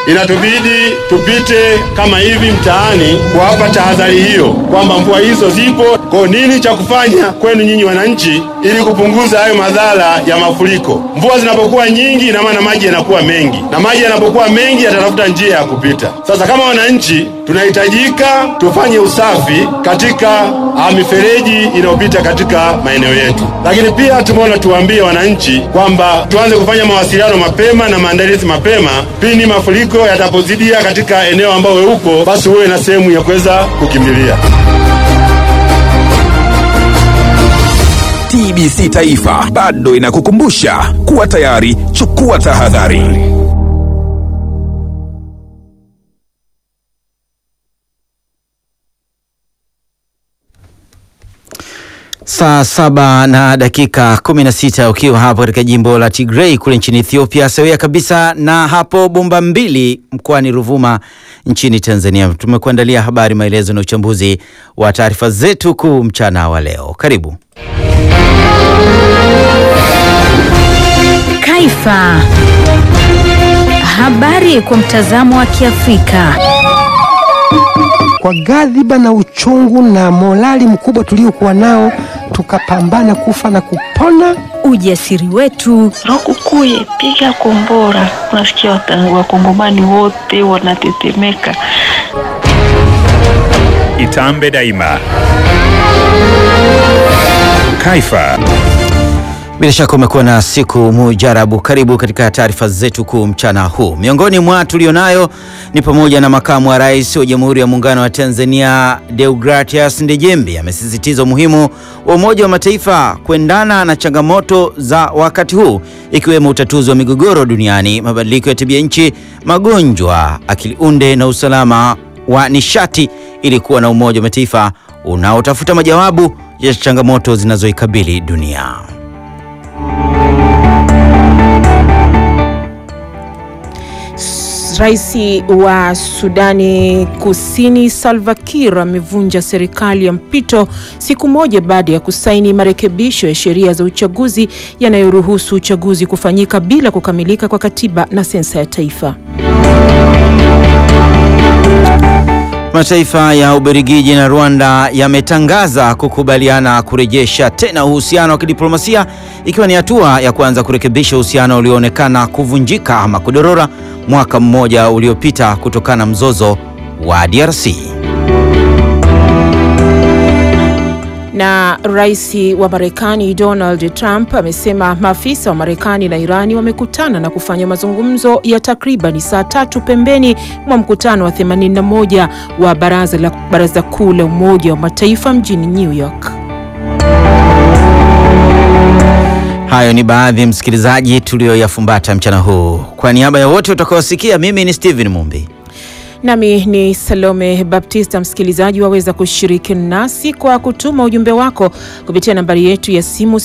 inatubidi tupite kama hivi mtaani kuwapa tahadhari hiyo kwamba mvua hizo zipo. Kwa nini cha kufanya kwenu nyinyi wananchi ili kupunguza hayo madhara ya mafuriko? Mvua zinapokuwa nyingi, ina maana maji yanakuwa mengi, na maji yanapokuwa mengi yatatafuta njia ya kupita. Sasa kama wananchi tunahitajika tufanye usafi katika mifereji inayopita katika maeneo yetu, lakini pia tumeona tuwaambie wananchi kwamba tuanze kufanya mawasiliano mapema na maandalizi mapema pindi mafuriko yatapozidia katika eneo ambao wewe uko, basi uwe na sehemu ya kuweza kukimbilia. TBC Taifa bado inakukumbusha kuwa tayari, chukua tahadhari. Saa 7:16 ukiwa hapo katika jimbo la Tigray kule nchini Ethiopia, sawia kabisa na hapo Bomba Mbili mkoani Ruvuma nchini Tanzania. Tumekuandalia habari, maelezo na uchambuzi wa taarifa zetu kuu mchana wa leo. Karibu. Kaifa. Habari kwa mtazamo wa Kiafrika. Kwa ghadhiba na uchungu na morali mkubwa tuliokuwa nao, tukapambana kufa na kupona. Ujasiri wetu. Rokukuye, piga kombora. Unasikia Wakongomani wote wanatetemeka. Itambe daima. Kaifa. Bila shaka umekuwa na siku mujarabu. Karibu katika taarifa zetu kuu mchana huu. Miongoni mwa tulionayo ni pamoja na makamu wa rais wa Jamhuri ya Muungano wa Tanzania Deogratias Ndejembi amesisitiza umuhimu wa Umoja wa Mataifa kuendana na changamoto za wakati huu, ikiwemo utatuzi wa migogoro duniani, mabadiliko ya tabia nchi, magonjwa, akili unde na usalama wa nishati, ili kuwa na Umoja wa Mataifa unaotafuta majawabu ya changamoto zinazoikabili dunia. Raisi wa Sudani Kusini Salva Kiir amevunja serikali ya mpito siku moja baada ya kusaini marekebisho ya sheria za uchaguzi yanayoruhusu uchaguzi kufanyika bila kukamilika kwa katiba na sensa ya taifa. Mataifa ya Ubelgiji na Rwanda yametangaza kukubaliana kurejesha tena uhusiano wa kidiplomasia, ikiwa ni hatua ya kuanza kurekebisha uhusiano ulioonekana kuvunjika ama kudorora mwaka mmoja uliopita kutokana na mzozo wa DRC. Na rais wa Marekani Donald Trump amesema maafisa wa Marekani na Irani wamekutana na kufanya mazungumzo ya takriban saa 3 pembeni mwa mkutano wa 81 wa Baraza Kuu la Umoja wa Mataifa mjini New York. Hayo ni baadhi ya msikilizaji tulioyafumbata mchana huu. Kwa niaba ya wote utakaosikia, mimi ni Steven Mumbi. Nami ni Salome Baptista. Msikilizaji, waweza kushiriki nasi kwa kutuma ujumbe wako kupitia nambari yetu ya simu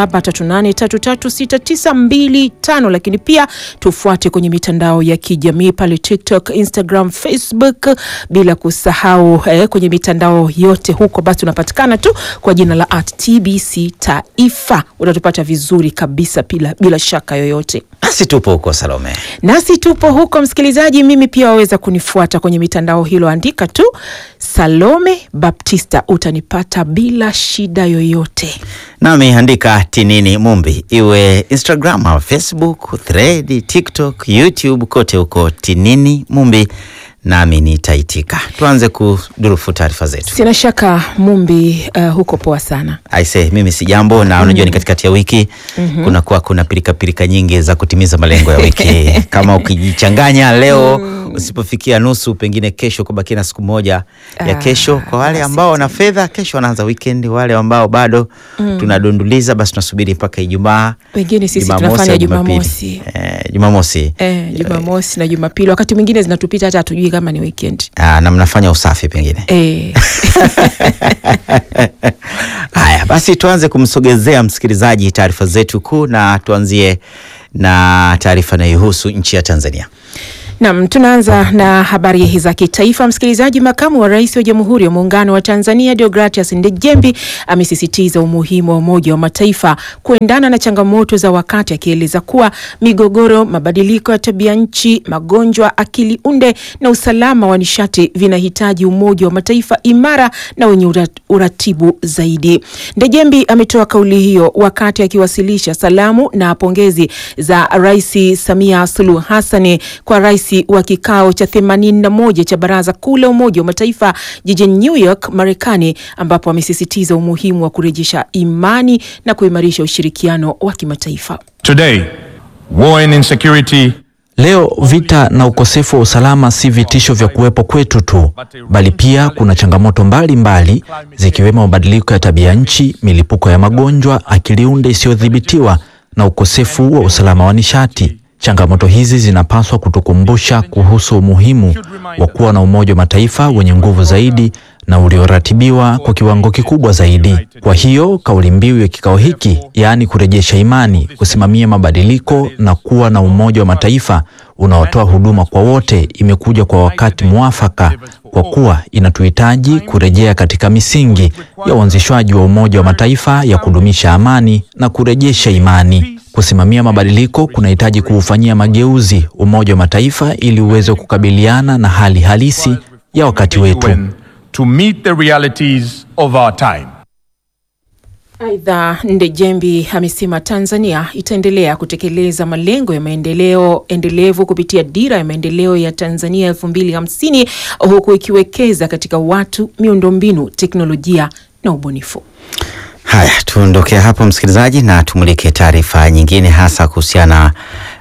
0738336925, lakini pia tufuate kwenye mitandao ya kijamii pale TikTok, Instagram, Facebook, bila kusahau kwenye mitandao yote huko basi tunapatikana tu kwa jina la @TBC Taifa. Utatupata vizuri kabisa bila shaka yoyote. Nasi tupo huko Salome. Nasi tupo huko msikilizaji, mimi pia waweza kunifuata kwenye mitandao hilo, andika tu Salome Baptista, utanipata bila shida yoyote. Nami andika Tinini Mumbi, iwe Instagram, Facebook, Thread, TikTok, YouTube, kote huko Tinini Mumbi, nami nitaitika. Tuanze kudurufu taarifa zetu. Sina shaka Mumbi, huko poa sana. Aise, mimi si jambo, na unajua ni katikati ya wiki kuna pirika nyingi za kutimiza malengo ya wiki. Kama ukijichanganya leo usipofikia nusu, pengine kesho kubaki na siku moja ya kesho. Kwa wale ambao wana fedha, kesho wanaanza weekend. Wale ambao bado tunadunduliza, basi tunasubiri mpaka Ijumaa. Wengine sisi tunafanya Jumamosi. Jumamosi na Jumapili. Wakati mwingine zinatupita hata hatujui kama ni weekend. Na mnafanya usafi pengine. Haya, basi tuanze kumsogezea msikilizaji taarifa zetu kuu, na tuanzie na taarifa inayohusu nchi ya Tanzania. Naam, tunaanza na habari hizi za kitaifa. Msikilizaji, makamu wa rais wa Jamhuri ya Muungano wa Tanzania Deogratias Ndejembi amesisitiza umuhimu wa Umoja wa Mataifa kuendana na changamoto za wakati, akieleza kuwa migogoro, mabadiliko ya tabia nchi, magonjwa, akili unde na usalama wa nishati vinahitaji Umoja wa Mataifa imara na wenye uratibu zaidi. Ndejembi ametoa kauli hiyo wakati akiwasilisha salamu na pongezi za Rais Samia Suluhu Hassan kwa rais wa kikao cha 81 cha Baraza Kuu la Umoja wa Mataifa jijini New York, Marekani, ambapo amesisitiza umuhimu wa kurejesha imani na kuimarisha ushirikiano wa kimataifa. Today, war and insecurity. Leo vita na ukosefu wa usalama si vitisho vya kuwepo kwetu tu, bali pia kuna changamoto mbalimbali zikiwemo mabadiliko ya tabia nchi, milipuko ya magonjwa, akili unde isiyodhibitiwa na ukosefu wa usalama wa nishati. Changamoto hizi zinapaswa kutukumbusha kuhusu umuhimu wa kuwa na Umoja wa Mataifa wenye nguvu zaidi na ulioratibiwa kwa kiwango kikubwa zaidi. Kwa hiyo kauli mbiu ya kikao hiki, yaani kurejesha imani, kusimamia mabadiliko na kuwa na Umoja wa Mataifa unaotoa huduma kwa wote, imekuja kwa wakati mwafaka, kwa kuwa inatuhitaji kurejea katika misingi ya uanzishwaji wa Umoja wa Mataifa ya kudumisha amani na kurejesha imani. Kusimamia mabadiliko kunahitaji kuufanyia mageuzi Umoja wa Mataifa ili uweze kukabiliana na hali halisi ya wakati wetu. To meet the realities of our time. Aidha, Ndejembi amesema Tanzania itaendelea kutekeleza malengo ya maendeleo endelevu kupitia dira ya maendeleo ya Tanzania 2050 huku ikiwekeza katika watu, miundombinu, teknolojia na ubunifu. Haya, tuondoke hapo msikilizaji na tumulike taarifa nyingine, hasa kuhusiana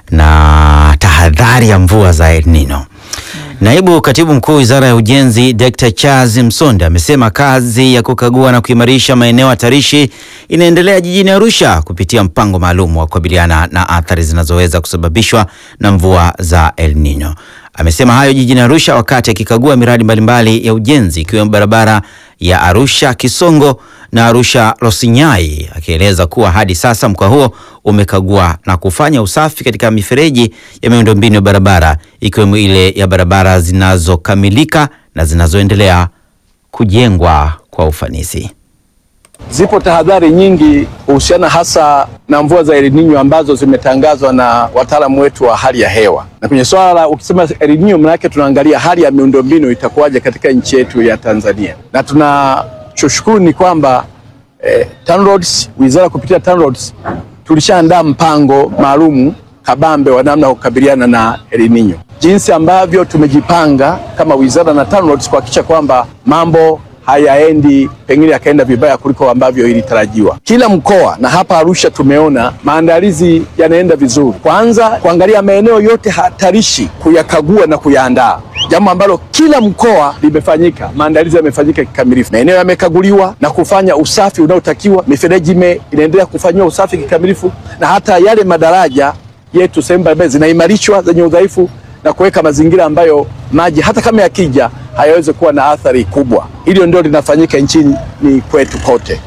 na tahadhari ya mvua za El Nino. Naibu Katibu Mkuu Wizara ya Ujenzi Dr. Charles Msonde amesema kazi ya kukagua na kuimarisha maeneo hatarishi inaendelea jijini Arusha kupitia mpango maalum wa kukabiliana na athari zinazoweza kusababishwa na mvua za El Nino. Amesema hayo jijini Arusha wakati akikagua miradi mbalimbali ya ujenzi ikiwemo barabara ya Arusha Kisongo na Arusha Losinyai, akieleza kuwa hadi sasa mkoa huo umekagua na kufanya usafi katika mifereji ya miundombinu ya barabara ikiwemo ile ya barabara zinazokamilika na zinazoendelea kujengwa kwa ufanisi. Zipo tahadhari nyingi kuhusiana hasa na mvua za El Nino ambazo zimetangazwa na wataalamu wetu wa hali ya hewa. Na kwenye swala ukisema El Nino, maana yake tunaangalia hali ya miundombinu itakuwaje katika nchi yetu ya Tanzania. Na tunachoshukuru ni kwamba TANROADS, wizara kupitia TANROADS tulishaandaa mpango maalumu kabambe wa namna kukabiliana na El Nino. Jinsi ambavyo tumejipanga kama wizara na TANROADS kuhakikisha kwamba mambo hayaendi pengine yakaenda vibaya kuliko ambavyo ilitarajiwa. Kila mkoa na hapa Arusha tumeona maandalizi yanaenda vizuri. Kwanza kuangalia maeneo yote hatarishi, kuyakagua na kuyaandaa, jambo ambalo kila mkoa limefanyika. Maandalizi yamefanyika kikamilifu, maeneo yamekaguliwa na kufanya usafi unaotakiwa, mifereji inaendelea kufanywa usafi kikamilifu, na hata yale madaraja yetu sehemu mbalimbali zinaimarishwa zenye udhaifu na kuweka mazingira ambayo maji hata kama yakija hayawezi kuwa na athari kubwa. Hilo ndio linafanyika nchini kwetu kote.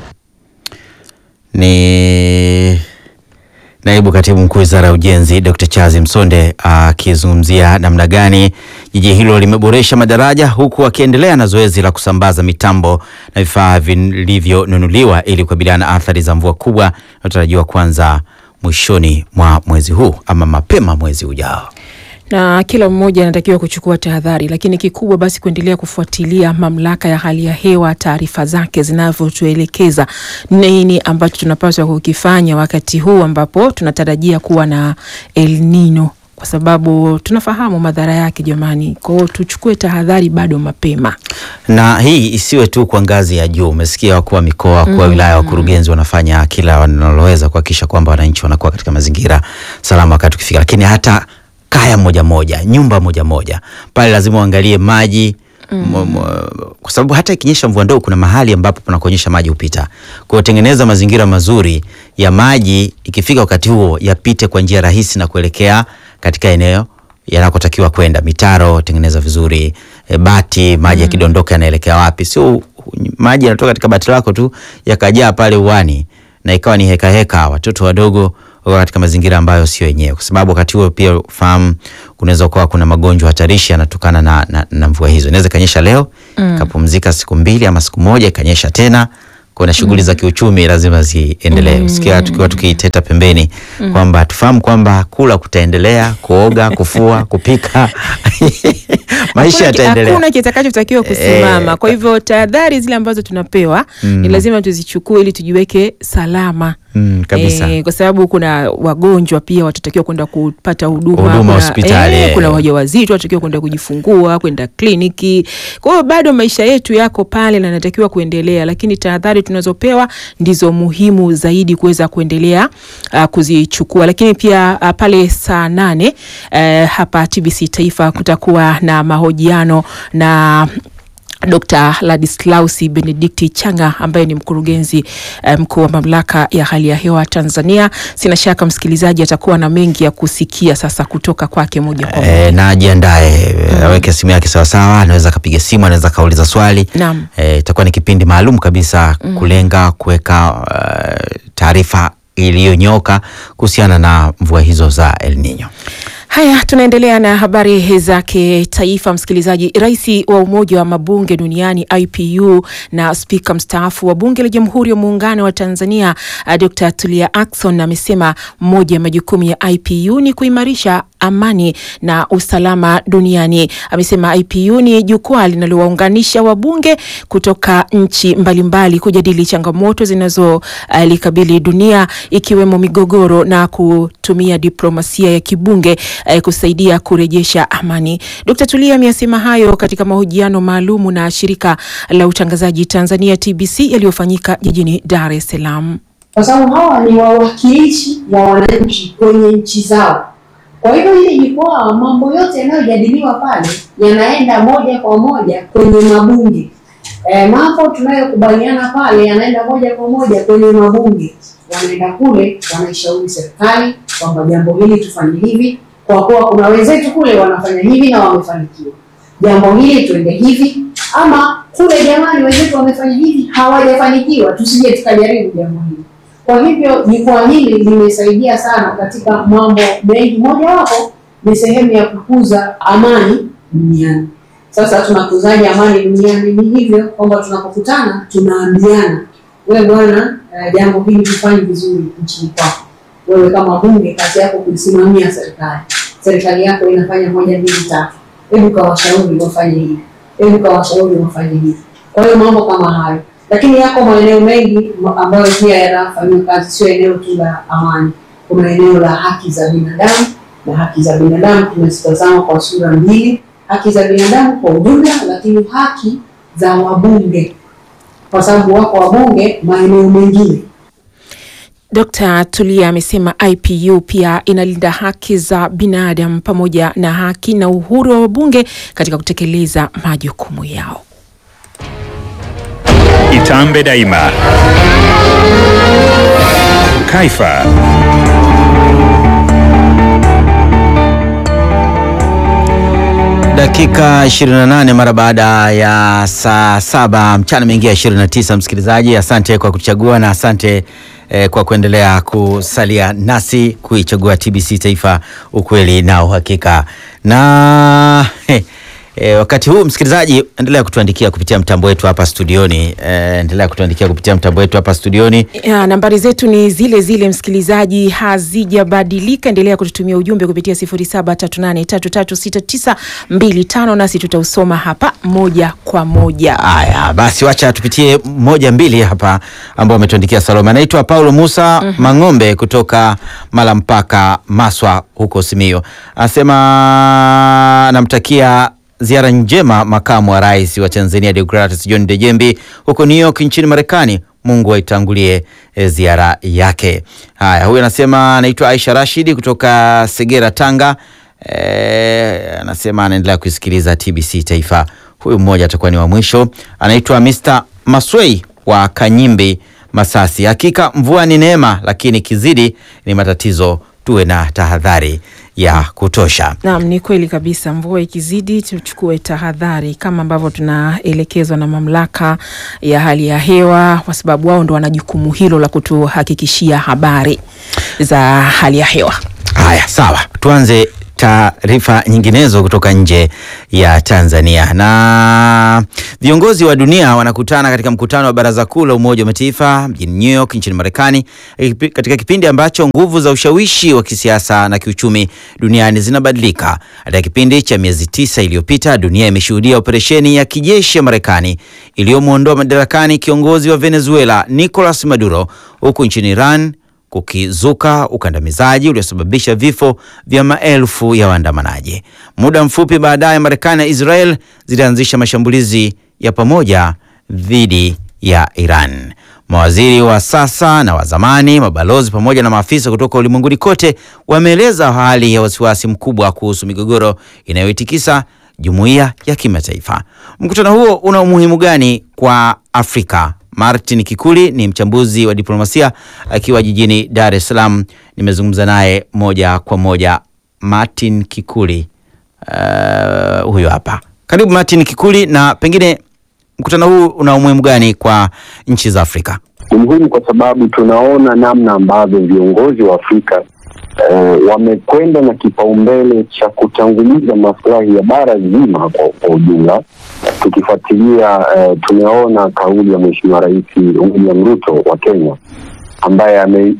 Ni Naibu Katibu Mkuu Wizara ya Ujenzi Dr. Charles Msonde akizungumzia namna gani jiji hilo limeboresha madaraja huku akiendelea na zoezi la kusambaza mitambo na vifaa vilivyonunuliwa ili kukabiliana na athari za mvua kubwa inayotarajiwa kuanza mwishoni mwa mwezi huu ama mapema mwezi ujao. Na kila mmoja anatakiwa kuchukua tahadhari, lakini kikubwa basi kuendelea kufuatilia mamlaka ya hali ya hewa, taarifa zake zinavyotuelekeza nini ambacho tunapaswa kukifanya wakati huu ambapo tunatarajia kuwa na El Nino, kwa sababu tunafahamu madhara yake jamani. Kwa hiyo tuchukue tahadhari bado mapema. Na hii isiwe tu kwa ngazi ya juu. Umesikia wakuu wa mikoa, wakuu wa wilaya, wakurugenzi wanafanya kila wanaloweza kuhakikisha kwamba wananchi wanakuwa katika mazingira salama wakati ukifika, lakini hata kaya moja moja, nyumba moja moja, pale lazima uangalie maji kwa sababu hata ikinyesha mvua ndogo kuna mahali ambapo panakuonyesha maji upita. Kwa hiyo tengeneza mazingira mazuri ya maji ikifika wakati huo yapite kwa njia rahisi na kuelekea katika eneo yanakotakiwa kwenda. Mitaro tengeneza vizuri, bati maji yakidondoka yanaelekea wapi? Sio maji yanatoka katika bati lako tu yakajaa pale uani na ikawa ni heka heka, watoto wadogo katika mazingira ambayo sio yenyewe, kwa sababu wakati huo pia fahamu kunaweza kuwa kuna magonjwa hatarishi yanatokana na mvua hizo. Inaweza kanyesha leo kapumzika siku 2 ama siku 1 ikanyesha tena. Kuna shughuli za kiuchumi lazima ziendelee. Usikia tukiwa tukiiteta pembeni kwamba tufahamu kwamba kula kutaendelea, kuoga, kufua, kupika maisha yataendelea. Hakuna kitakachotakiwa kusimama. Kwa hivyo tahadhari zile ambazo tunapewa ni lazima tuzichukue ili tujiweke salama. Kabisa. Kwa sababu kuna wagonjwa pia watatakiwa kwenda kupata huduma hospitali. Kuna wajawazito watatakiwa kwenda kujifungua, kwenda kliniki. Kwa hiyo bado maisha yetu yako pale na yanatakiwa kuendelea, lakini tahadhari tunazopewa ndizo muhimu zaidi kuweza kuendelea kuzichukua. Lakini pia pale saa 8 hapa TBC Taifa kutakuwa na mahojiano na Dr. Ladislaus Benedicti Changa ambaye ni mkurugenzi mkuu wa mamlaka ya hali ya hewa Tanzania. Sina shaka msikilizaji atakuwa na mengi ya kusikia sasa kutoka kwake moja kwa moja. Na ajiandae, aweke simu yake sawa sawa, anaweza kapiga simu, anaweza kauliza swali. Itakuwa ni kipindi maalum kabisa kulenga kuweka taarifa iliyonyoka kuhusiana na mvua hizo za El Nino. Haya, tunaendelea na habari zake taifa msikilizaji. Rais wa Umoja wa Mabunge Duniani IPU na spika mstaafu wa Bunge la Jamhuri ya Muungano wa Tanzania Dr. Tulia Ackson amesema moja ya majukumu ya IPU ni kuimarisha amani na usalama duniani. Amesema IPU ni jukwaa linalowaunganisha wabunge kutoka nchi mbalimbali kujadili changamoto zinazolikabili dunia ikiwemo migogoro na kutumia diplomasia ya kibunge kusaidia kurejesha amani. Dr. Tulia amesema hayo katika mahojiano maalumu na shirika la utangazaji Tanzania TBC yaliyofanyika jijini Dar es Salaam. Kwa sababu hawa ni wawakilishi wa wananchi kwenye nchi zao. Kwa hivyo hili jukwaa, mambo yote yanayojadiliwa pale yanaenda moja kwa moja kwenye mabunge. Mambo tunayokubaliana pale yanaenda moja kwa moja kwenye mabunge. Wanaenda kule, wanaishauri serikali kwamba jambo hili tufanye hivi, kwa kuwa kuna wenzetu kule wanafanya hivi na wamefanikiwa. Jambo hili tuende hivi, ama kule jamani wenzetu wamefanya hivi hawajafanikiwa, tusije tukajaribu jambo hili. Kwa hivyo jukwaa hili limesaidia sana katika mambo mengi. Moja wapo ni sehemu ya kukuza amani duniani. Sasa tunakuzaje amani duniani? Ni hivyo kwamba tunapokutana tunaambiana, wewe bwana, jambo hili tufanye vizuri nchini kwako. Wewe kama bunge kazi yako kusimamia serikali. Serikali yako inafanya 1, 2, 3. Hebu kawashauri wafanye hivi. Hebu kawashauri wafanye hivi. Kwa hiyo mambo kama hayo. Lakini yako maeneo mengi ambayo pia yanafanywa kazi, sio eneo tu la amani. Kuna eneo la haki za binadamu, na haki za binadamu tunazitazama kwa sura mbili. Haki za binadamu kwa ujumla, lakini haki za wabunge. Kwa sababu wako wabunge maeneo mengine. Dr. Tulia amesema IPU pia inalinda haki za binadamu pamoja na haki na uhuru wa wabunge katika kutekeleza majukumu yao. Itambe daima. Kaifa. Dakika 28 mara baada ya saa 7 mchana mengia 29. Msikilizaji, asante kwa kuchagua na asante kwa kuendelea kusalia nasi kuichagua TBC Taifa, ukweli na uhakika. Na wakati huu msikilizaji, endelea kutuandikia kupitia mtambo wetu hapa studioni. Nambari zetu ni zile zile msikilizaji, hazijabadilika. Endelea kututumia ujumbe kupitia 0738336925 nasi tutausoma hapa moja kwa moja. Haya, basi wacha tupitie 1-2 hapa ambao wametuandikia. Salome anaitwa Paulo Musa Mang'ombe kutoka Malampaka Maswa huko Simiyu. Anasema namtakia ziara njema makamu wa rais wa Tanzania Deogratias John Dejembi huko New York nchini Marekani. Mungu aitangulie ziara yake. Haya, huyu anasema anaitwa Aisha Rashidi kutoka Segera Tanga. Anasema anaendelea kusikiliza TBC Taifa. Huyu mmoja atakuwa ni wa mwisho. Anaitwa Mr. Maswei wa Kanyimbi Masasi. Hakika mvua ni neema, lakini kizidi ni matatizo, tuwe na tahadhari. ya kutosha. Naam, ni kweli kabisa. Mvua ikizidi tuchukue tahadhari kama ambavyo tunaelekezwa na mamlaka ya hali ya hewa, kwa sababu wao ndo wana jukumu hilo la kutuhakikishia habari za hali ya hewa. Haya, sawa. Tuanze taarifa nyinginezo kutoka nje ya Tanzania. Na viongozi wa dunia wanakutana katika mkutano wa Baraza Kuu la Umoja wa Mataifa mjini New York nchini Marekani, katika kipindi ambacho nguvu za ushawishi wa kisiasa na kiuchumi duniani zinabadilika. Katika kipindi cha miezi 9 iliyopita, dunia imeshuhudia operesheni ya kijeshi ya Marekani iliyomuondoa madarakani kiongozi wa Venezuela Nicolas Maduro, huku nchini Iran kukizuka ukandamizaji uliosababisha vifo vya maelfu ya waandamanaji. Muda mfupi baadaye, Marekani na Israel zilianzisha mashambulizi ya pamoja dhidi ya Iran. Mawaziri wa sasa na wa zamani, mabalozi pamoja na maafisa kutoka ulimwenguni kote wameeleza hali ya wasiwasi mkubwa kuhusu migogoro inayoitikisa jumuiya ya kimataifa. Mkutano huo una umuhimu gani kwa Afrika? Martin Kikuli ni mchambuzi wa diplomasia akiwa jijini Dar es Salaam. Nimezungumza naye moja kwa moja. Martin Kikuli, huyo hapa. Karibu Martin Kikuli, na pengine mkutano huu una umuhimu gani kwa nchi za Afrika? Ni muhimu kwa sababu tunaona namna ambavyo viongozi wa Afrika wamekwenda na kipaumbele cha kutanguliza maslahi ya bara zima kwa ujumla. Tukifuatilia tumeona kauli ya Mheshimiwa Rais William Ruto wa Kenya, ambaye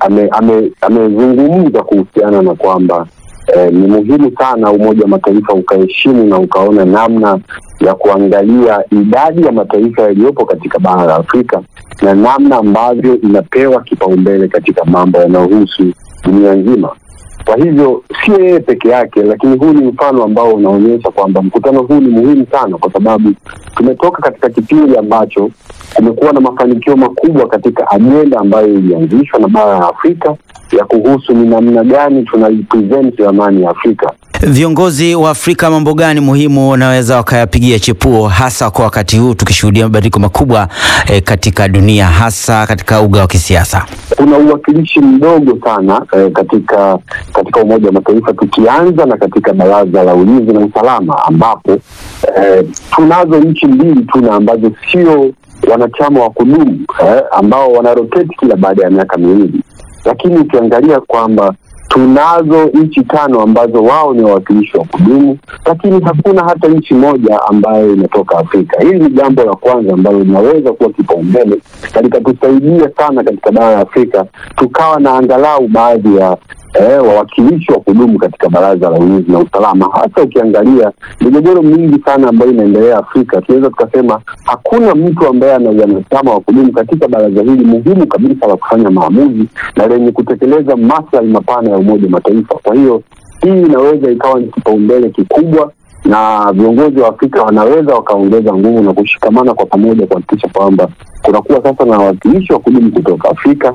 amezungumza kuhusiana na kwamba ni muhimu sana Umoja wa Mataifa ukaheshimu na ukaona namna ya kuangalia idadi ya mataifa yaliyopo katika bara la Afrika na namna ambavyo inapewa kipaumbele katika mambo yanayohusu dunia nzima. Kwa hivyo si yeye peke yake, lakini huu ni mfano ambao unaonyesha kwamba mkutano huu ni muhimu sana, kwa sababu tumetoka katika kipindi ambacho kumekuwa na mafanikio makubwa katika ajenda ambayo ilianzishwa na bara la Afrika ya kuhusu ni namna gani tunaipresent amani ya Afrika. Viongozi wa Afrika, mambo gani muhimu wanaweza wakayapigia chepuo, hasa kwa wakati huu tukishuhudia mabadiliko makubwa katika dunia, hasa katika uga wa kisiasa? Kuna uwakilishi mdogo sana katika Umoja wa Mataifa, tukianza na katika Baraza la Ulinzi na Usalama, ambapo tunazo nchi mbili tu na ambazo sio wanachama wa kudumu, ambao wanarotate kila baada ya miaka miwili. Lakini ukiangalia kwamba tunazo nchi 5 ambazo wao ni wawakilishi wa kudumu, lakini hakuna hata nchi moja ambayo inatoka Afrika. Hili ni jambo la kwanza ambalo linaweza kuwa kipaumbele katika tusaidia sana katika bara la Afrika tukawa na angalau baadhi ya wawakilishi wa kudumu katika Baraza la Ulinzi na Usalama. Hasa ukiangalia migogoro mingi sana ambayo inaendelea Afrika, tunaweza tukasema hakuna mtu ambaye ana wanachama wa kudumu katika baraza hili muhimu kabisa la kufanya maamuzi na lenye kutekeleza maslahi mapana ya Umoja wa Mataifa. Kwa hiyo hii inaweza ikawa ni kipaumbele kikubwa, na viongozi wa Afrika wanaweza wakaongeza nguvu na kushikamana kwa pamoja kuhakikisha kwamba kunakuwa sasa na wawakilishi wa kudumu kutoka Afrika.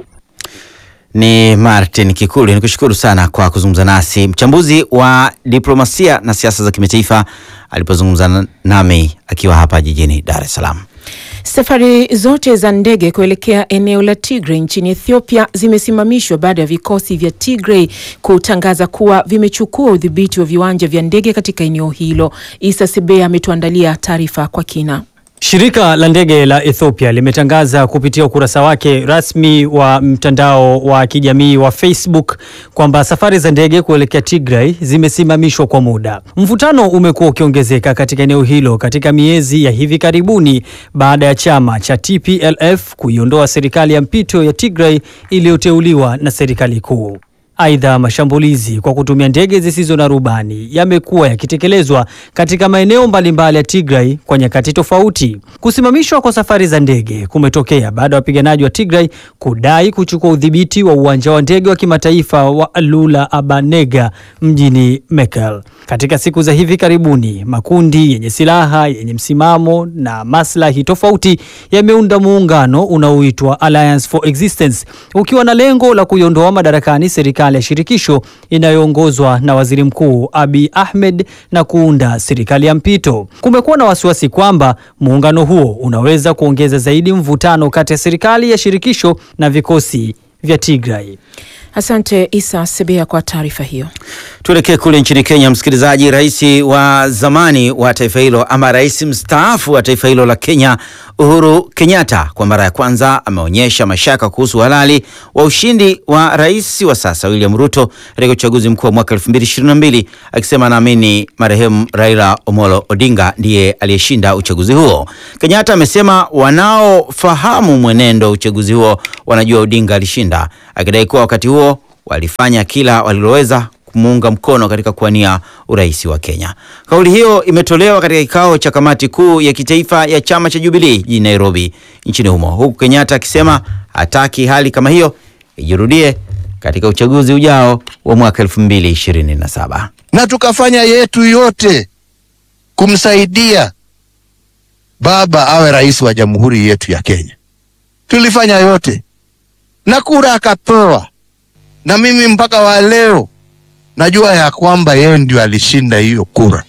Ni Martin Kikuli, nikushukuru sana kwa kuzungumza nasi, mchambuzi wa diplomasia na siasa za kimataifa, alipozungumza nami akiwa hapa jijini Dar es Salaam. Safari zote za ndege kuelekea eneo la Tigray nchini Ethiopia zimesimamishwa baada ya vikosi vya Tigray kutangaza kuwa vimechukua udhibiti wa viwanja vya ndege katika eneo hilo. Isa Sebea ametuandalia taarifa kwa kina. Shirika la ndege la Ethiopia limetangaza kupitia ukurasa wake rasmi wa mtandao wa kijamii wa Facebook kwamba safari za ndege kuelekea Tigray zimesimamishwa kwa muda. Mvutano umekuwa ukiongezeka katika eneo hilo katika miezi ya hivi karibuni baada ya chama cha TPLF kuiondoa serikali ya mpito ya Tigray iliyoteuliwa na serikali kuu. Aidha, mashambulizi kwa kutumia ndege zisizo na rubani yamekuwa yakitekelezwa katika maeneo mbalimbali ya Tigray kwa nyakati tofauti. Kusimamishwa kwa safari za ndege kumetokea baada ya wapiganaji wa Tigray kudai kuchukua udhibiti wa uwanja wa ndege wa kimataifa wa Alula Abanega mjini Mekelle. Katika siku za hivi karibuni, makundi yenye silaha yenye msimamo na maslahi tofauti yameunda muungano unaoitwa Alliance for Existence, ukiwa na lengo la kuiondoa madarakani serikali ya shirikisho inayoongozwa na Waziri Mkuu Abiy Ahmed na kuunda serikali ya mpito. Kumekuwa na wasiwasi kwamba muungano huo unaweza kuongeza zaidi mvutano kati ya serikali ya shirikisho na vikosi vya Tigray. Asante Isa Sebea kwa taarifa hiyo. Tuelekee kule nchini Kenya, msikilizaji. Rais wa zamani wa taifa hilo ama rais mstaafu wa taifa hilo la Kenya, Uhuru Kenyatta, kwa mara ya kwanza ameonyesha mashaka kuhusu halali wa ushindi wa rais wa sasa William Ruto katika uchaguzi mkuu wa mwaka 2022, akisema anaamini marehemu Raila Omolo Odinga ndiye aliyeshinda uchaguzi huo. Kenyatta amesema wanaofahamu mwenendo wa uchaguzi huo wanajua Odinga alishinda, akidai kuwa wakati huo walifanya kila waliloweza kumuunga mkono katika kuwania urais wa Kenya. Kauli hiyo imetolewa katika kikao cha kamati kuu ya kitaifa ya chama cha Jubilee jijini Nairobi nchini humo, huku Kenyatta akisema hataki hali kama hiyo ijirudie katika uchaguzi ujao wa mwaka 2027. Na tukafanya yetu yote kumsaidia baba awe rais wa jamhuri yetu ya Kenya. Tulifanya yote na kura akapewa, na mimi mpaka wa leo najua ya kwamba yeye ndio alishinda hiyo kura.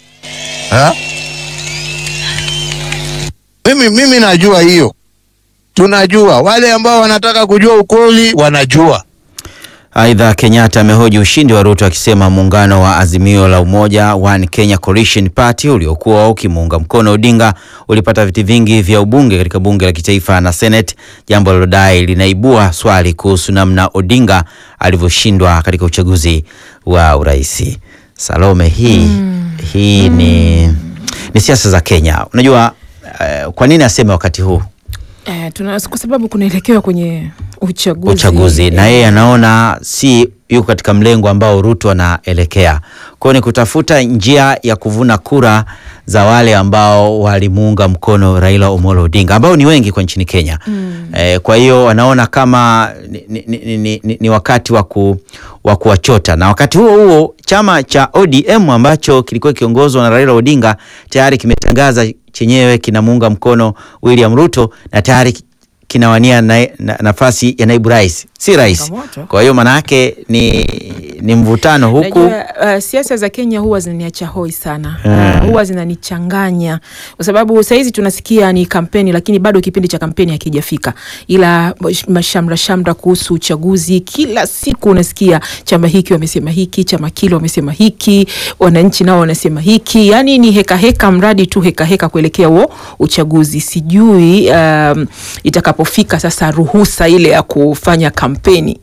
Mimi najua hiyo. Tunajua, wale ambao wanataka kujua ukweli wanajua. Aidha, Kenyatta amehoji ushindi wa Ruto akisema muungano wa Azimio la Umoja One Kenya Coalition Party uliokuwa ukimuunga mkono Odinga ulipata viti vingi vya ubunge katika bunge la kitaifa na Senate, jambo lilodai linaibua swali kuhusu namna Odinga alivyoshindwa katika uchaguzi wa urais. Salome, hii ni siasa za Kenya. Unajua kwa nini aseme wakati huu? Kwa sababu kunaelekewa kwenye uchaguzi. Na yeye anaona si yuko katika mlengo ambao Ruto anaelekea. Kwa ni kutafuta njia ya kuvuna kura za wale ambao walimuunga mkono Raila Omolo Odinga ambao ni wengi kwa nchini Kenya. Kwa hiyo wanaona kama ni wakati wa kuwachota, na wakati huo huo chama cha ODM ambacho kilikuwa kiongozwa na Raila Odinga tayari kimetangaza chenyewe kinamuunga mkono William Ruto na tayari kinawania nafasi ya naibu rais, si rais. Kwa hiyo maana yake ni mvutano huku. Siasa za Kenya huwa zinaniacha hoi sana. Huwa zinanichanganya kwa sababu saa hizi tunasikia ni kampeni, lakini bado kipindi cha kampeni hakijafika. Ila shamra kuhusu uchaguzi, kila siku unasikia chama hiki wamesema hiki, chama kile wamesema hiki, wananchi nao wanasema hiki. Yani ni heka mradi tu heka kuelekea huo uchaguzi. Sijui itakapofika sasa ruhusa ile ya kufanya kampeni.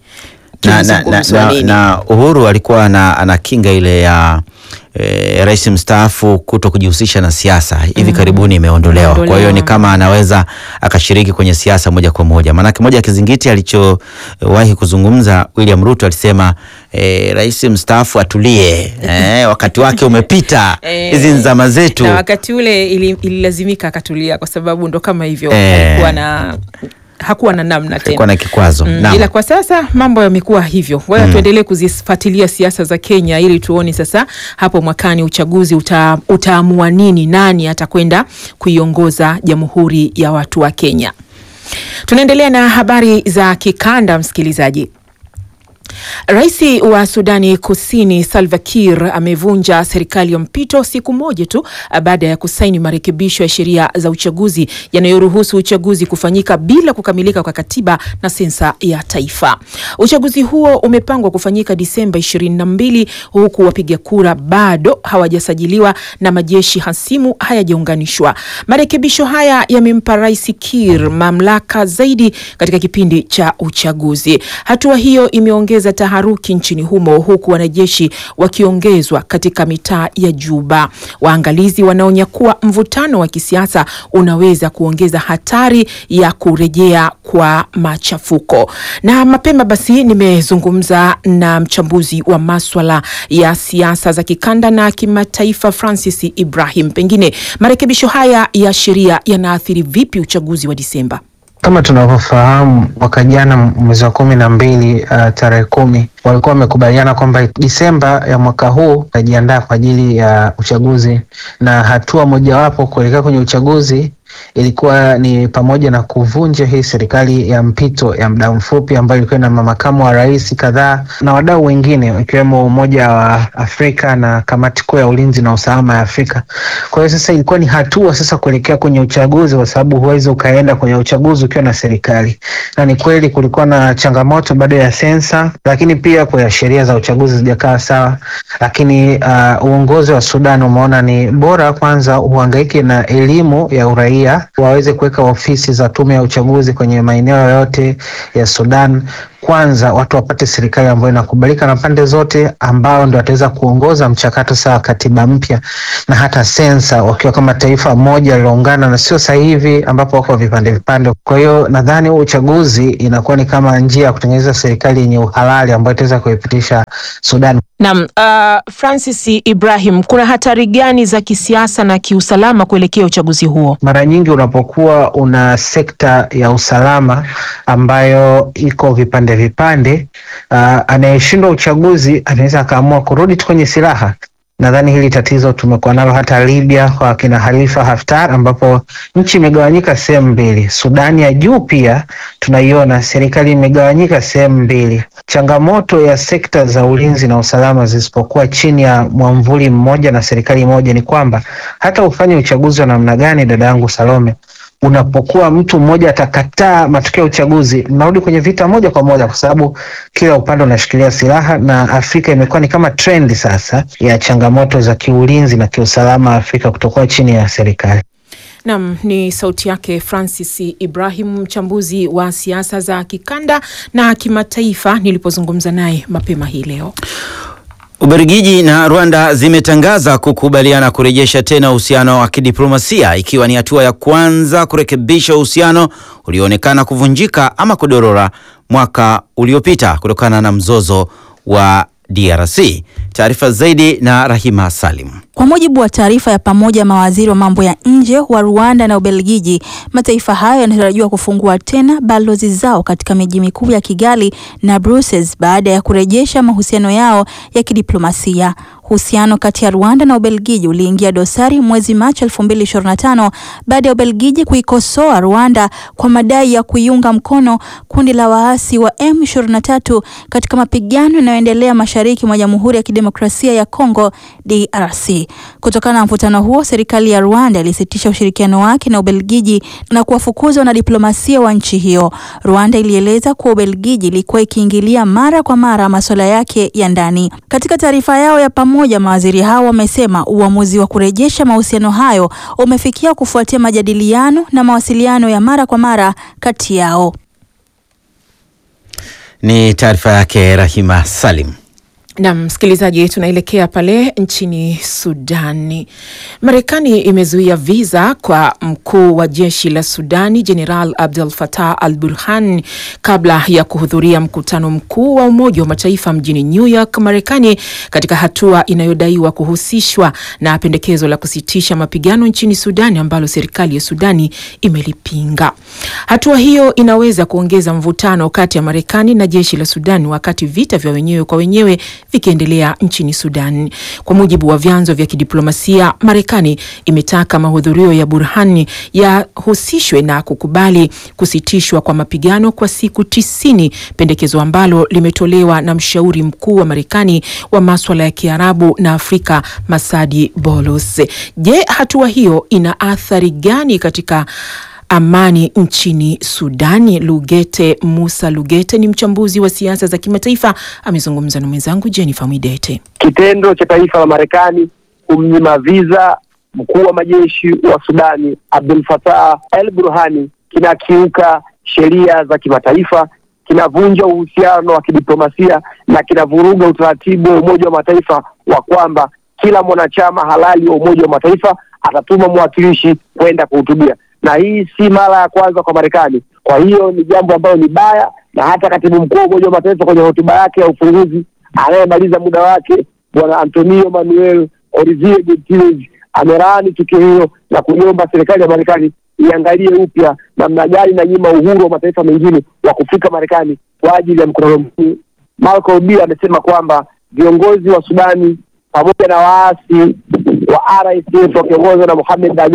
Na Uhuru alikuwa ana kinga ile ya rais mstaafu kuto kujihusisha na siasa. Hivi karibuni imeondolewa. Kwa hiyo ni kama anaweza akashiriki kwenye siasa moja kwa moja. Maana moja kizingiti alichowahi kuzungumza William Ruto, alisema rais mstaafu atulie, wakati wake umepita, hizi nzama zetu. Na wakati ule ililazimika akatulia kwa sababu ndo kama hivyo hakuwa na namna tena. Hakuwa na kikwazo. Ila kwa sasa mambo yamekuwa hivyo. Wewe tuendelee kuzifuatilia siasa za Kenya ili tuone sasa hapo mwakani uchaguzi utaamua nani atakwenda kuiongoza Jamhuri ya Watu wa Kenya. Tunaendelea na habari za kikanda, msikilizaji. Rais wa Sudani Kusini Salva Kiir amevunja serikali ya mpito siku moja tu baada ya kusaini marekebisho ya sheria za uchaguzi yanayoruhusu uchaguzi kufanyika bila kukamilika kwa katiba na sensa ya taifa. Uchaguzi huo umepangwa kufanyika Disemba 22, huku wapiga kura bado hawajasajiliwa na majeshi hasimu hayajaunganishwa. Marekebisho haya yamempa Rais Kiir mamlaka zaidi katika kipindi cha uchaguzi. Hatua hiyo imeongeza taharuki nchini humo, huku wanajeshi wakiongezwa katika mitaa ya Juba. Waangalizi wanaonya kuwa mvutano wa kisiasa unaweza kuongeza hatari ya kurejea kwa machafuko. Na mapema basi nimezungumza na mchambuzi wa masuala ya siasa za kikanda na kimataifa Francis Ibrahim. Pengine marekebisho haya ya sheria yanaathiri vipi uchaguzi wa Disemba? Kama tunavyofahamu, mwaka jana mwezi wa 12 tarehe 10 walikuwa wamekubaliana kwamba Disemba ya mwaka huu tajiandaa kwa ajili ya uchaguzi, na hatua mojawapo kuelekea kwenye uchaguzi ilikuwa ni pamoja na kuvunja hii serikali ya mpito ya muda mfupi ambayo ilikuwa na makamu wa rais kadhaa na wadau wengine ikiwemo Umoja wa Afrika na Kamati Kuu ya Ulinzi na Usalama ya Afrika. Kwa hiyo sasa ilikuwa ni hatua sasa kuelekea kwenye uchaguzi, kwa sababu huwezi ukaenda kwenye uchaguzi ukiwa na serikali. Na ni kweli kulikuwa na changamoto bado ya sensa, lakini pia kwa sheria za uchaguzi zijakaa sawa. Lakini uongozi wa Sudan umeona ni bora kwanza uhangaike na elimu ya uraia, waweze kuweka ofisi za tume ya uchaguzi kwenye maeneo yote ya Sudan. Kwanza watu wapate serikali ambayo inakubalika na pande zote, ambao ndio wataweza kuongoza mchakato sawa katiba mpya na hata sensa wakiwa kama taifa moja liloungana, na sio sasa hivi ambapo wako vipande vipande. Kwa hiyo nadhani uchaguzi inakuwa ni kama njia ya kutengeneza serikali yenye uhalali ambayo itaweza kuipitisha Sudan. Naam, Francis Ibrahim, kuna hatari gani za kisiasa na kiusalama kuelekea uchaguzi huo? Mara nyingi unapokuwa una sekta ya usalama ambayo iko vipande vipande, anayeshindwa uchaguzi anaweza akaamua kurudi kwenye silaha. Nadhani hili tatizo tumekuwa nalo hata Libya kwa kina Khalifa Haftar, ambapo nchi imegawanyika sehemu mbili. Sudani ya juu pia tunaiona serikali imegawanyika sehemu mbili. Changamoto ya sekta za ulinzi na usalama zisipokuwa chini ya mwamvuli mmoja na serikali moja ni kwamba hata ufanye uchaguzi wa namna gani, dada yangu Salome, unapokuwa mtu mmoja atakataa matokeo ya uchaguzi, mnarudi kwenye vita moja kwa moja, kwa sababu kila upande unashikilia silaha. Na Afrika imekuwa ni kama trend sasa ya changamoto za kiulinzi na kiusalama Afrika kutokuwa chini ya serikali. Naam, ni sauti yake Francis Ibrahim, mchambuzi wa siasa za kikanda na kimataifa, nilipozungumza naye mapema hii leo. Ubelgiji na Rwanda zimetangaza kukubaliana kurejesha tena uhusiano wa kidiplomasia, ikiwa ni hatua ya kwanza kurekebisha uhusiano ulioonekana kuvunjika ama kudorora mwaka uliopita kutokana na mzozo wa DRC. Taarifa zaidi na Rahima Salim. Kwa mujibu wa taarifa ya pamoja mawaziri wa mambo ya nje wa Rwanda na Ubelgiji, mataifa hayo yanatarajiwa kufungua tena balozi zao katika miji mikuu ya Kigali na Brussels baada ya kurejesha mahusiano yao ya kidiplomasia. Uhusiano kati ya Rwanda na Ubelgiji uliingia dosari mwezi Machi 2025 baada ya Ubelgiji kuikosoa Rwanda kwa madai ya kuiunga mkono kundi la waasi wa M23 katika mapigano yanayoendelea mashariki mwa Jamhuri ya Kidemokrasia ya Kongo DRC. Kutokana na mvutano huo, serikali ya Rwanda ilisitisha ushirikiano wake na Ubelgiji na kuwafukuza wanadiplomasia wa nchi hiyo. Rwanda ilieleza kuwa Ubelgiji ilikuwa ikiingilia mara kwa mara masuala yake ya ndani. Katika taarifa yao ya pamoja, mawaziri hao wamesema uamuzi wa kurejesha mahusiano hayo umefikia kufuatia majadiliano na mawasiliano ya mara kwa mara kati yao. Ni taarifa yake Rahima Salim. Na msikilizaji, tunaelekea pale nchini Sudani. Marekani imezuia visa kwa mkuu wa jeshi la Sudani General Abdel Fattah al-Burhan kabla ya kuhudhuria mkutano mkuu wa Umoja wa Mataifa mjini New York, Marekani, katika hatua inayodaiwa kuhusishwa na pendekezo la kusitisha mapigano nchini Sudani ambalo serikali ya Sudani imelipinga. Hatua hiyo inaweza kuongeza mvutano kati ya Marekani na jeshi la Sudani wakati vita vya wenyewe kwa wenyewe vikiendelea nchini Sudan. Kwa mujibu wa vyanzo vya kidiplomasia, Marekani imetaka mahudhurio ya Burhani yahusishwe na kukubali kusitishwa kwa mapigano kwa siku 90, pendekezo ambalo limetolewa na mshauri mkuu wa Marekani wa masuala ya Kiarabu na Afrika, Masadi Boulos. Je, hatua hiyo ina athari gani katika amani nchini Sudani? Musa Lugete ni mchambuzi wa siasa za kimataifa, amezungumza na mwenzangu Jennifer Mwidete. Kitendo cha taifa la Marekani kumnyima visa mkuu wa majeshi wa Sudani Abdel Fattah al-Burhani kinakiuka sheria za kimataifa, kinavunja uhusiano wa kidiplomasia na kinavuruga utaratibu wa Umoja wa Mataifa wa kwamba kila mwanachama halali wa Umoja wa Mataifa atatuma mwakilishi kwenda kuhutubia. Na hii si mara ya kwanza kwa Marekani. Kwa hiyo ni jambo ambalo ni baya, na hata katibu mkuu wa Umoja wa Mataifa kwenye hotuba yake ya ufunguzi anayemaliza muda wake, Bwana Antonio Manuel Olivier Guterres, amelaani tukio hilo na kuiomba serikali ya Marekani iangalie upya namna gani na nyima uhuru wa mataifa mengine wa kufika Marekani kwa ajili ya mkutano mkuu. Marco Rubio amesema kwamba viongozi wa Sudani pamoja na waasi wa RSF wakiongozwa na Mohamed Dagalo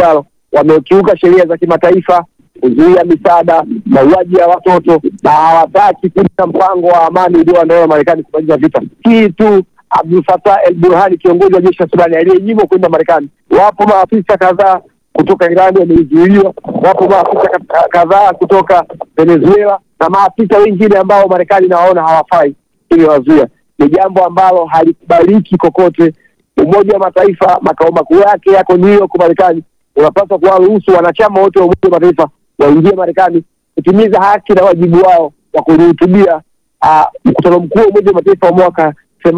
wamekiuka sheria za kimataifa, kuzuia misaada, mauaji ya watoto, na hawataki kuja mpango wa amani ulioandaliwa na Marekani kumaliza vita. Hii tu Abdel Fattah el-Burhan, kiongozi wa jeshi la Sudani, aliyenyimwa kwenda Marekani. Wapo maafisa kadhaa kutoka Iran wamezuiliwa, wapo maafisa kadhaa kutoka Venezuela na maafisa wengine ambao Marekani nawaona hawafai ili wazuia. Ni jambo ambalo halikubaliki kokote. Umoja wa Mataifa makao makuu yake yako New York, Marekani. Unapaswa kuwaruhusu wanachama wote wa Umoja wa Mataifa waingie Marekani kutimiza haki na wajibu wao wa kuhutubia mkutano mkuu wa Umoja wa Mataifa wa mwaka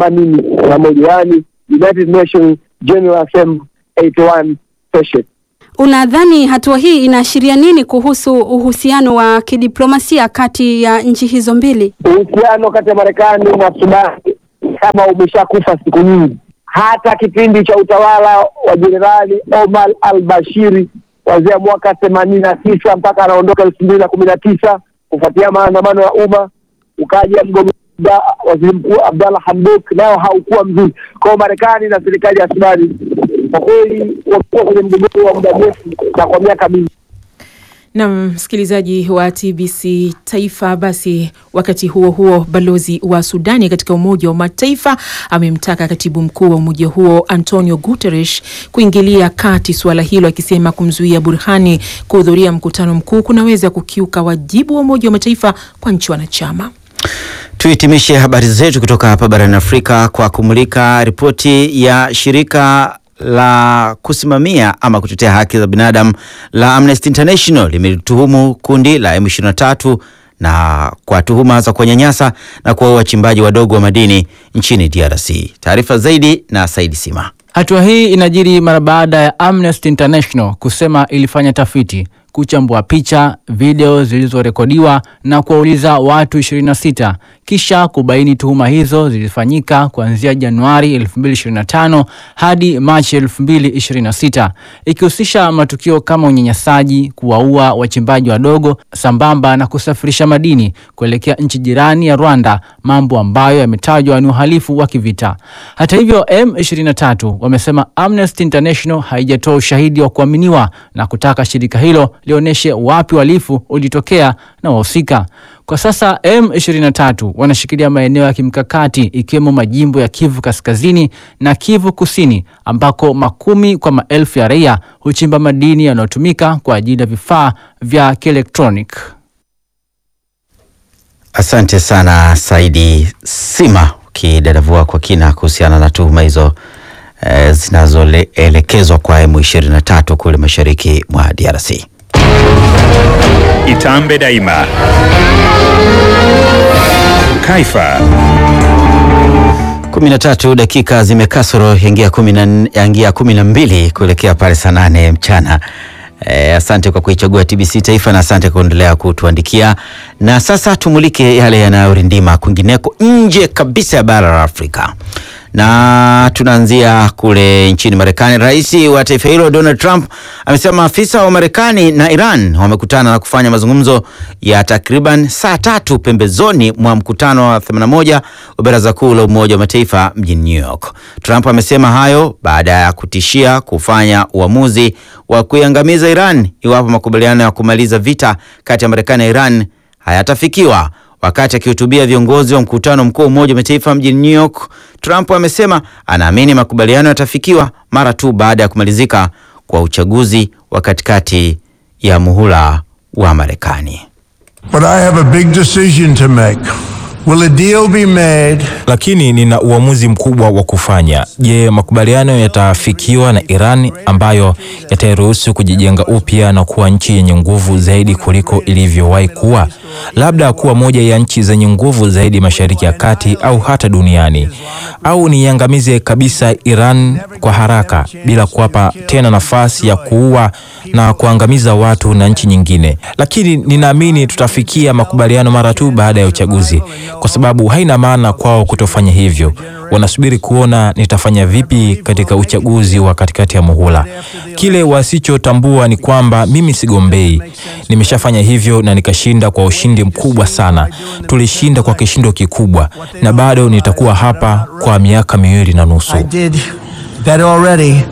81, yani United Nations General Assembly 81 session. Unadhani hatua hii inaashiria nini kuhusu uhusiano wa kidiplomasia kati ya nchi hizo mbili? Uhusiano kati ya Marekani na Sudani kama umeshakufa siku nyingi. Hata kipindi cha utawala wa Jenerali Omar al-Bashir kuanzia mwaka 89 mpaka anaondoka 2019 kufuatia maandamano ya umma, ukaja mgombea waziri mkuu Abdallah Hamdok, nao haukuwa mzuri. Kwa Marekani na serikali ya Sudani kwa kweli wako kwenye mgogoro wa muda mrefu na kwa miaka mingi. Na msikilizaji wa TBC Taifa, basi wakati huo huo balozi wa Sudani katika Umoja wa Mataifa amemtaka katibu mkuu wa umoja huo Antonio Guterres kuingilia kati suala hilo, akisema kumzuia Burhani kuhudhuria mkutano mkuu kunaweza kukiuka wajibu wa Umoja wa Mataifa kwa nchi wanachama. Tuhitimishe habari zetu kutoka hapa barani Afrika kwa kumulika ripoti ya shirika la kusimamia ama kutetea haki za binadamu la Amnesty International. Limetuhumu kundi la M23 na kwa tuhuma za kunyanyasa na kuua wachimbaji wadogo wa madini nchini DRC. Taarifa zaidi na Saidi Sima. Hatua hii inajiri mara baada ya Amnesty International kusema ilifanya tafiti, kuchambua picha, video zilizorekodiwa na kuwauliza watu 26 kisha kubaini tuhuma hizo zilifanyika kuanzia Januari 2025 hadi Machi 2026, ikihusisha matukio kama unyanyasaji, kuwaua wachimbaji wadogo sambamba na kusafirisha madini kuelekea nchi jirani ya Rwanda, mambo ambayo yametajwa ni uhalifu wa kivita. Hata hivyo, M23 wamesema Amnesty International haijatoa ushahidi wa kuaminiwa na kutaka shirika hilo lionyeshe wapi uhalifu ulitokea na wahusika. Kwa sasa M23 wanashikilia maeneo ya kimkakati ikiwemo majimbo ya Kivu Kaskazini na Kivu Kusini, ambako makumi kwa maelfu ya raia huchimba madini yanayotumika kwa ajili ya vifaa vya kielektronik. Asante sana Saidi Sima, ukidadavua kwa kina kuhusiana na tuhuma hizo zinazoelekezwa kwa M23 kule mashariki mwa DRC. Itambe Daima. Kaifa. 13 dakika zimekasoro yangia 12 kuelekea pale saa 8 mchana. Asante kwa kuichagua TBC Taifa na asante kwa kuendelea kutuandikia. Na sasa tumulike yale yanayorindima kwingineko nje kabisa ya bara la Afrika. Na tunaanzia kule nchini Marekani. Rais wa taifa hilo Donald Trump amesema maafisa wa Marekani na Iran wamekutana na kufanya mazungumzo ya takriban saa 3 pembezoni mwa mkutano wa 81 wa Baraza Kuu la Umoja wa Mataifa mjini New York. Trump amesema hayo baada ya kutishia kufanya uamuzi wa kuiangamiza Iran iwapo makubaliano ya kumaliza vita kati ya Marekani na Iran hayatafikiwa. Wakati akihutubia viongozi wa mkutano mkuu wa Umoja wa Mataifa mjini New York, Trump amesema anaamini makubaliano yatafikiwa mara tu baada ya kumalizika kwa uchaguzi wa katikati ya muhula wa Marekani. But I have a big decision to make. Will a deal be made? Lakini nina uamuzi mkubwa wa kufanya. Je, makubaliano yatafikiwa na Iran ambayo yatairuhusu kujijenga upya na kuwa nchi yenye nguvu zaidi kuliko ilivyowahi kuwa? Labda kuwa moja ya nchi zenye nguvu zaidi Mashariki ya Kati au hata duniani. Au niangamize kabisa Iran kwa haraka bila kuwapa tena nafasi ya kuua na kuangamiza watu na nchi nyingine. Lakini ninaamini tutafikia makubaliano mara tu baada ya uchaguzi, kwa sababu haina maana kwao kutofanya hivyo. Wanasubiri kuona nitafanya vipi katika uchaguzi wa katikati ya muhula. Kile wasichotambua ni kwamba mimi sigombei. Nimeshafanya hivyo na nikashinda kwa ushindi mkubwa sana. Tulishinda kwa kishindo kikubwa na bado nitakuwa hapa kwa miaka 2.5. I did that already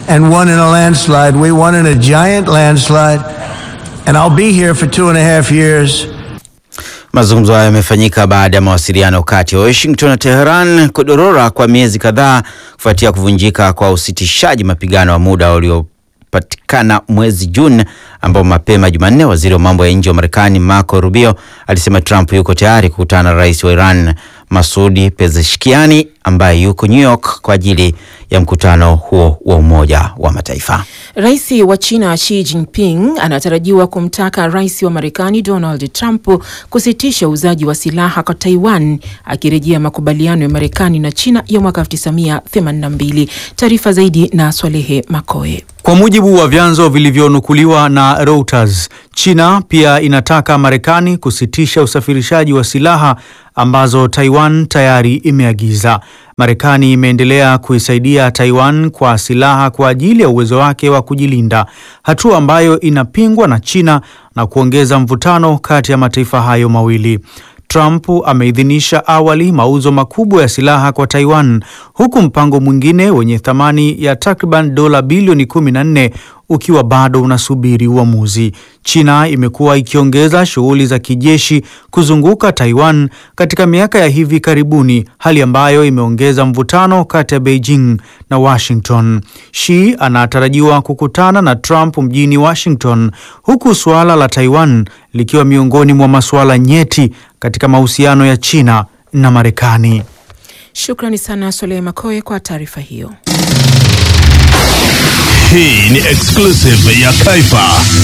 and won in a landslide. We won in a giant landslide, and I'll be here for 2.5 years. Mazungumzo hayo yamefanyika baada ya mawasiliano kati ya Washington na Tehran kudorora kwa miezi kadhaa kufuatia kuvunjika kwa usitishaji mapigano wa muda uliopatikana mwezi Juni, ambao mapema Jumanne waziri wa mambo ya nje wa Marekani Marco Rubio alisema Trump yuko tayari kukutana na rais wa Iran Masoud Pezeshkian ambaye yuko New York kwa ajili ya mkutano huo wa Umoja wa Mataifa. Rais wa China Xi Jinping anatarajiwa kumtaka rais wa Marekani Donald Trump kusitisha uuzaji wa silaha kwa Taiwan, akirejea makubaliano ya Marekani na China ya mwaka 1982. Taarifa zaidi na Swalehe Makoe. Kwa mujibu wa vyanzo vilivyonukuliwa na Reuters, China pia inataka Marekani kusitisha usafirishaji wa silaha ambazo Taiwan tayari imeagiza. Marekani imeendelea kuisaidia Taiwan kwa silaha kwa ajili ya uwezo wake wa kujilinda, hatua ambayo inapingwa na China na kuongeza mvutano kati ya mataifa hayo mawili. Trump ameidhinisha awali mauzo makubwa ya silaha kwa Taiwan, huku mpango mwingine wenye thamani ya takriban dola bilioni 14 ukiwa bado unasubiri uamuzi. China imekuwa ikiongeza shughuli za kijeshi kuzunguka Taiwan katika miaka ya hivi karibuni, hali ambayo imeongeza mvutano kati ya Beijing na Washington. Xi anatarajiwa kukutana na Trump mjini Washington, huku suala la Taiwan likiwa miongoni mwa masuala nyeti katika mahusiano ya China na Marekani. Shukrani sana Swalehe Makoe kwa taarifa hiyo. Hii ni exclusive ya Kaifa.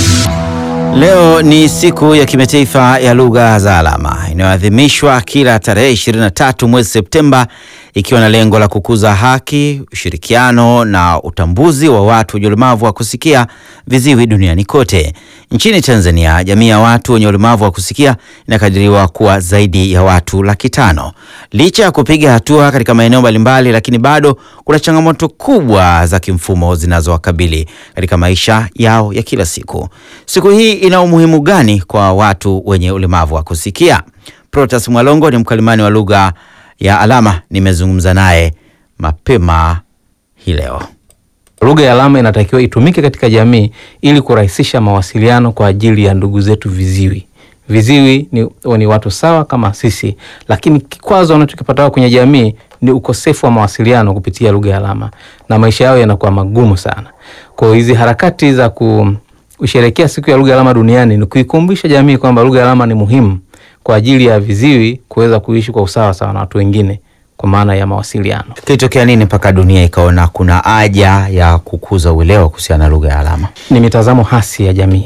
Leo ni siku ya kimataifa ya lugha za alama inayoadhimishwa kila tarehe 23 mwezi Septemba, ikiwa na lengo la kukuza haki, ushirikiano na utambuzi wa watu wenye ulemavu wa kusikia viziwi duniani kote. Nchini Tanzania, jamii ya watu wenye ulemavu wa kusikia inakadiriwa kuwa zaidi ya watu 500,000. Licha ya kupiga hatua katika maeneo mbalimbali, lakini bado kuna changamoto kubwa za kimfumo zinazowakabili katika maisha yao ya kila siku. Siku hii ina umuhimu gani kwa watu wenye ulemavu wa kusikia? Protas Mwalongo ni mkalimani wa lugha ya alama, nimezungumza naye mapema hii leo. Lugha ya alama inatakiwa itumike katika jamii ili kurahisisha mawasiliano kwa ajili ya ndugu zetu viziwi. Viziwi ni watu sawa kama sisi, lakini kikwazo wanachokipata kwenye jamii ni ukosefu wa mawasiliano kupitia lugha ya alama, na maisha yao yanakuwa magumu sana. Kwa hizi harakati za kusherehekea siku ya lugha ya alama duniani ni kuikumbusha jamii kwamba lugha ya alama ni muhimu kwa ajili ya viziwi kuweza kuishi kwa usawa sawa na watu wengine kwa maana ya mawasiliano. Kilitokea nini mpaka dunia ikaona kuna haja ya kukuza uelewa kuhusiana na lugha ya alama? Ni mitazamo hasi ya jamii.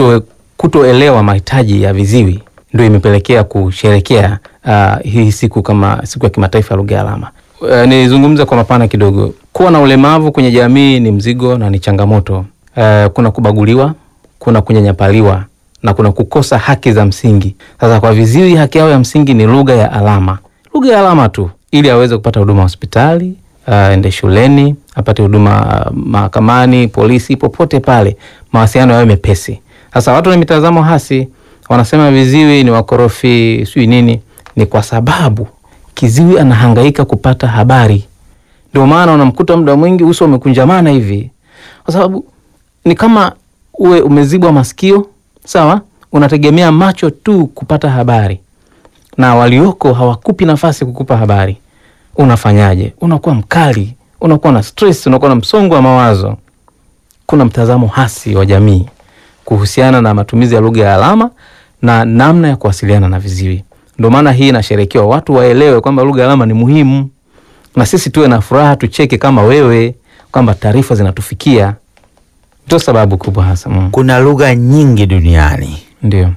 Kutoelewa mahitaji ya viziwi ndio imepelekea kusherehekea hii siku kama siku ya kimataifa ya lugha ya alama. Nizungumze kwa mapana kidogo. Kuwa na ulemavu kwenye jamii ni mzigo na ni changamoto. Kuna kubaguliwa, kuna kunyanyapaliwa na kuna kukosa haki za msingi. Sasa kwa viziwi haki yao ya msingi ni lugha ya alama. Lugha ya alama tu ili aweze kupata huduma hospitali, ende shuleni, apate huduma mahakamani, polisi, popote pale, mawasiliano yawe mepesi. Sasa watu wenye mitazamo hasi wanasema viziwi ni wakorofi, sio nini. Ni kwa sababu kiziwi anahangaika kupata habari. Ndio maana unamkuta muda mwingi uso umekunjamana hivi. Kwa sababu ni kama uwe umezibwa masikio, sawa? Unategemea macho tu kupata habari, na walioko hawakupi nafasi kukupa habari. Unafanyaje? Unakuwa mkali, unakuwa na stress, unakuwa na msongo wa mawazo. Kuna mtazamo hasi wa jamii kuhusiana na matumizi ya lugha ya alama na namna ya kuwasiliana na viziwi. Ndio maana hii inasherekewa, watu waelewe kwamba lugha ya alama ni muhimu, na sisi tuwe na furaha, tucheke kama wewe, kwamba taarifa zinatufikia. Ndio sababu kubwa hasa. Kuna lugha nyingi duniani. Ndio.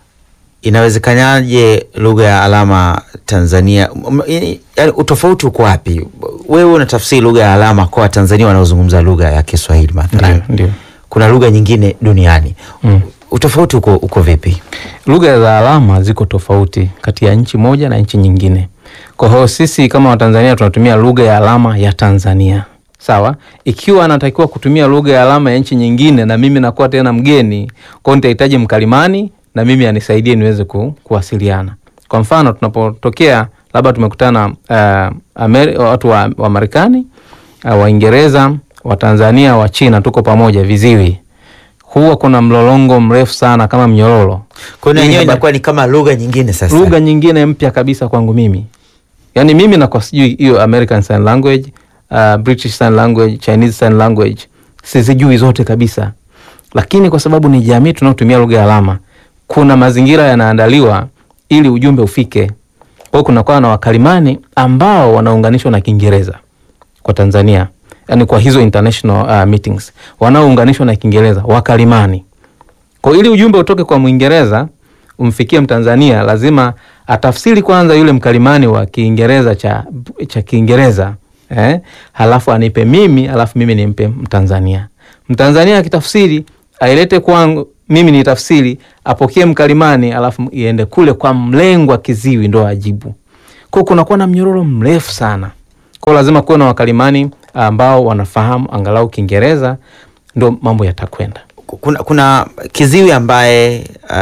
Inawezekanaje lugha ya alama Tanzania? Yaani utofauti uko wapi? Wewe unatafsiri lugha ya alama kwa Tanzania wanaozungumza lugha ya Kiswahili mathalan. Ndio. Kuna lugha nyingine duniani. Utofauti uko vipi? Lugha za alama ziko tofauti kati ya nchi moja na nchi nyingine. Kwa hiyo sisi kama Watanzania tunatumia lugha ya alama ya Tanzania. Sawa? Ikiwa anatakiwa kutumia lugha ya alama ya nchi nyingine na mimi nakuwa tena mgeni, kwa hiyo nitahitaji mkalimani na mimi anisaidie niweze kuwasiliana. Kwa mfano tunapotokea labda tumekutana watu wa Marekani, Waingereza, Watanzania wa China tuko pamoja viziwi. Huwa kuna mlolongo mrefu sana kama mnyororo. Kwa hiyo yenyewe inakuwa ni kama lugha nyingine sasa. Lugha nyingine mpya kabisa kwangu mimi. Yaani mimi na kwa sijui hiyo American Sign Language, British Sign Language, Chinese Sign Language, sizijui zote kabisa. Lakini kwa sababu ni jamii tunaotumia lugha ya alama, kuna mazingira yanaandaliwa ili ujumbe ufike. Kwa kuna kwa na wakalimani ambao wanaunganishwa na Kiingereza kwa Tanzania. Yaani kwa hizo international meetings wanaounganishwa na Kiingereza wakalimani. Kwa ili ujumbe utoke kwa Mwingereza umfikie Mtanzania, lazima atafsiri kwanza yule mkalimani wa Kiingereza cha Kiingereza, halafu anipe mimi, halafu mimi nimpe Mtanzania. Mtanzania akitafsiri ailete kwangu, mimi ni tafsiri, apokee mkalimani, halafu iende kule kwa mlengwa kiziwi ndo ajibu. Kwa kuna kuwa na mnyororo mrefu sana. Kwa lazima kuwe na wakalimani ambao wanafahamu angalau Kiingereza, ndo mambo yatakwenda. Kuna kiziwi ambaye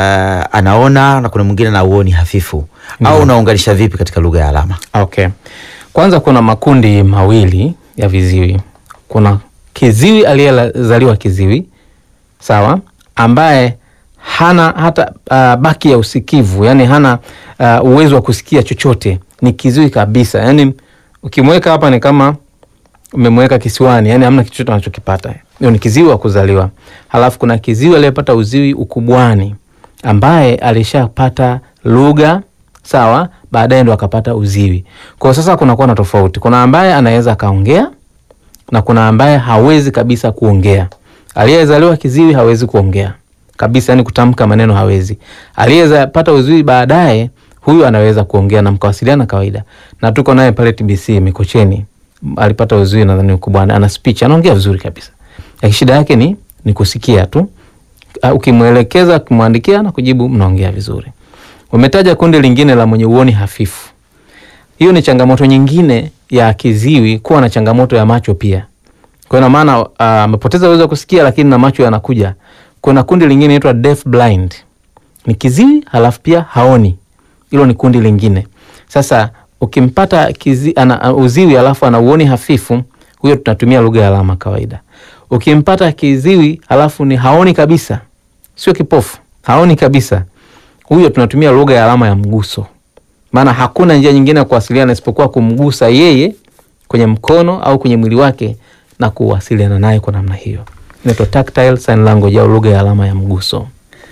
anaona na kuna mwingine na uoni hafifu. Au unaunganisha vipi katika lugha ya alama? Okay. Kwanza kuna makundi mawili ya viziwi. Kuna kiziwi aliyezaliwa kiziwi, sawa, ambaye hana hata baki ya usikivu, yani hana uwezo wa kusikia chochote, ni kiziwi kabisa. Yani ukimweka hapa ni kama umemweka kisiwani, yani hamna kitu chochote anachokipata. Hiyo ni kiziwi wa kuzaliwa. Halafu kuna kiziwi aliyepata uziwi ukubwani, ambaye alishapata lugha, sawa, baadaye ndo akapata uziwi. Kwa sasa kuna kuwa na tofauti. Kuna ambaye anaweza kaongea na kuna ambaye hawezi kabisa kuongea. Aliyezaliwa kiziwi hawezi kuongea kabisa, yani kutamka maneno hawezi. Aliyepata uziwi baadaye, huyu anaweza kuongea na mkawasiliana kawaida. Na tuko naye pale TBC Mikocheni, alipata uziwi nadhani ukubwani, ana speech, anaongea vizuri kabisa. Shida yake ni kusikia tu. Ukimwelekeza, kumwandikia na kujibu, mnaongea vizuri. Umetaja kundi lingine la mwenye uoni hafifu. Hiyo ni changamoto nyingine ya kiziwi, kuwa na changamoto ya macho pia. Kwa ina maana amepoteza uwezo wa kusikia lakini na macho yanakuja. Kuna kundi lingine inaitwa deaf blind. Ni kiziwi halafu pia haoni. Hilo ni kundi lingine. Sasa ukimpata uziwi halafu ana uoni hafifu, huyo tunatumia lugha ya alama kawaida. Ukimpata kiziwi halafu ni haoni kabisa, sio kipofu, haoni kabisa, huyo tunatumia lugha ya alama ya mguso. Maana hakuna njia nyingine ya kuwasiliana isipokuwa kumgusa yeye kwenye mkono au kwenye mwili wake na kuwasiliana naye kwa namna hiyo. Inaitwa tactile sign language au lugha ya alama ya mguso.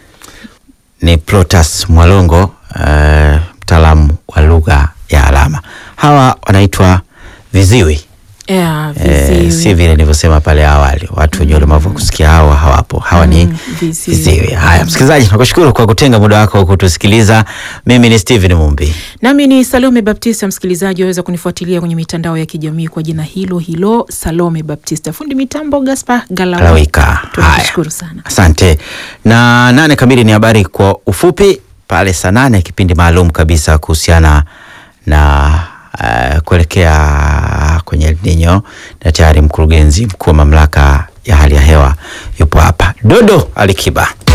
Ni Protas Mwalongo, mtaalamu wa lugha ya alama. Hawa wanaitwa viziwi. Viziwi. Si vile nilivyosema pale awali, watu wenye ulemavu wa kusikia hawapo. Hawa ni viziwi. Haya, msikilizaji, nakushukuru kwa kutenga muda wako kutusikiliza. Mimi ni Steven Mumbi. Nami ni Salome Baptista. Msikilizaji, waweza kunifuatilia kwenye mitandao ya kijamii kwa jina hilo Salome Baptista. Fundi mitambo Gaspar Galawika. Tunashukuru sana. Asante. Na 8 kamili ni habari kwa ufupi. Pale saa 8 kipindi maalum kabisa kuhusiana na kuelekea kwenye El Nino, na tayari mkurugenzi mkuu wa mamlaka ya hali ya hewa yupo hapa, Dodo Alikiba.